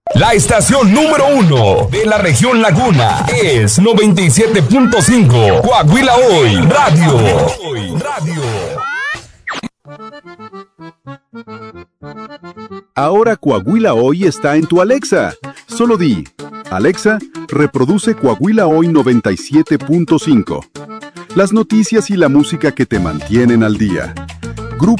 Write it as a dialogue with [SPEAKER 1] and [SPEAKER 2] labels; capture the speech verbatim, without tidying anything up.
[SPEAKER 1] La estación número uno de la región Laguna es noventa y siete punto cinco Coahuila Hoy Radio. Radio.
[SPEAKER 2] Ahora Coahuila Hoy está en tu Alexa. Solo di, Alexa, reproduce Coahuila Hoy noventa y siete punto cinco. Las noticias y la música que te mantienen al día.